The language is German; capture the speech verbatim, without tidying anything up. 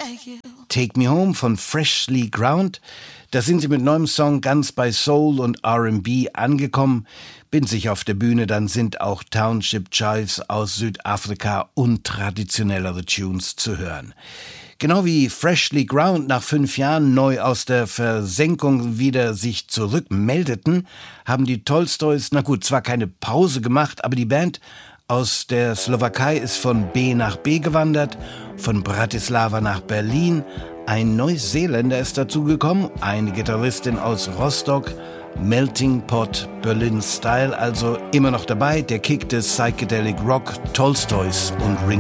Take Me Home von Freshly Ground. Da sind sie mit neuem Song ganz bei Soul und R and B angekommen. Bin sich auf der Bühne, dann sind auch Township Chives aus Südafrika und traditionellere Tunes zu hören. Genau wie Freshly Ground nach fünf Jahren neu aus der Versenkung wieder sich zurückmeldeten, haben die Tolstoys, na gut, zwar keine Pause gemacht, aber die Band aus der Slowakei ist von B nach B gewandert, von Bratislava nach Berlin. Ein Neuseeländer ist dazugekommen, eine Gitarristin aus Rostock, Melting Pot Berlin Style, also immer noch dabei, der Kick des Psychedelic Rock, Tolstoys und Ringo